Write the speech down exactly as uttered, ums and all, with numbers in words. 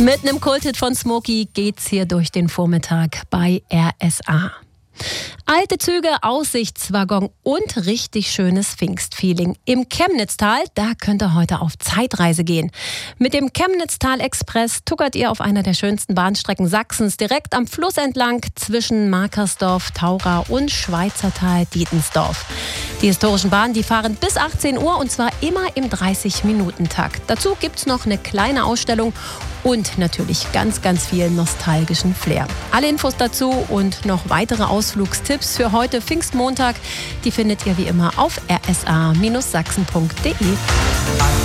Mit einem Kulthit von Smokey geht's hier durch den Vormittag bei R S A. Alte Züge, Aussichtswaggon und richtig schönes Pfingstfeeling. Im Chemnitztal, da könnt ihr heute auf Zeitreise gehen. Mit dem Chemnitztal-Express tuckert ihr auf einer der schönsten Bahnstrecken Sachsens direkt am Fluss entlang zwischen Markersdorf, Taura und Schweizertal-Dietensdorf. Die historischen Bahnen, die fahren bis achtzehn Uhr und zwar immer im dreißig-Minuten-Takt. Dazu gibt's noch eine kleine Ausstellung und natürlich ganz, ganz viel nostalgischen Flair. Alle Infos dazu und noch weitere Ausflugstipps für heute Pfingstmontag, die findet ihr wie immer auf r s a Bindestrich sachsen punkt d e.